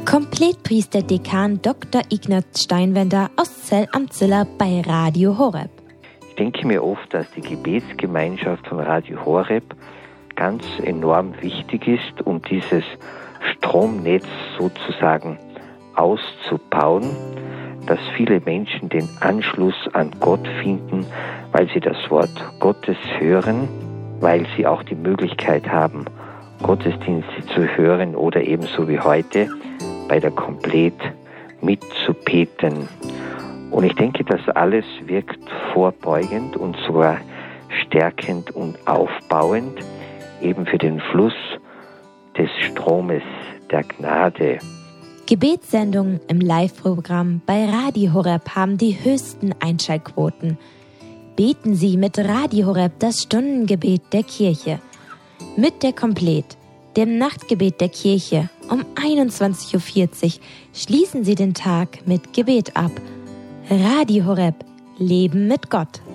Kompletpriester Dekan Dr. Ignaz Steinwender aus Zell am Ziller bei Radio Horeb. Ich denke mir oft, dass die Gebetsgemeinschaft von Radio Horeb ganz enorm wichtig ist, um dieses Stromnetz sozusagen auszubauen, dass viele Menschen den Anschluss an Gott finden, weil sie das Wort Gottes hören, weil sie auch die Möglichkeit haben, Gottesdienste zu hören oder ebenso wie heute bei der Komplet mitzubeten. Und ich denke, das alles wirkt vorbeugend und sogar stärkend und aufbauend eben für den Fluss des Stromes der Gnade. Gebetssendungen im Live-Programm bei Radio Horeb haben die höchsten Einschaltquoten. Beten Sie mit Radio Horeb das Stundengebet der Kirche. Mit der Komplet, dem Nachtgebet der Kirche, um 21.40 Uhr schließen Sie den Tag mit Gebet ab. Radio Horeb, Leben mit Gott.